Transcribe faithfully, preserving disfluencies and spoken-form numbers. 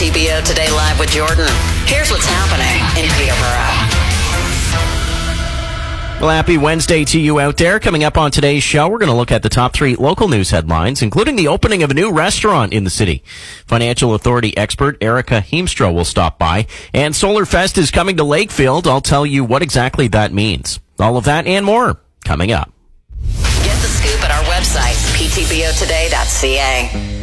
T B O Today Live with Jordan. Here's what's happening in Peterborough. Well, happy Wednesday to you out there. Coming up on today's show, we're going to look at the top three local news headlines, including the opening of a new restaurant in the city. Financial Authority expert Erica Heemstra will stop by. And Solar Fest is coming to Lakefield. I'll tell you what exactly that means. All of that and more coming up. Get the scoop at our website, p t b o today dot c a.